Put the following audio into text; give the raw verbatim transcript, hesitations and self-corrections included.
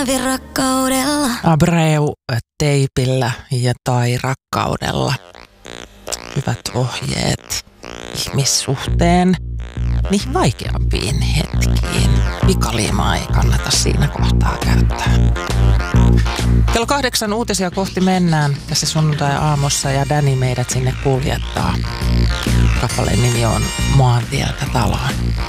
rakkaudella. Abreu teipillä ja tai rakkaudella. Hyvät ohjeet ihmissuhteen niihin vaikeampiin hetkiin. Pikaliimaa ei kannata siinä kohtaa käyttää. Kello kahdeksan uutisia kohti mennään tässä sunnuntai-aamussa ja Danny meidät sinne kuljettaa. Kappaleen nimi on Maantieltä taloon.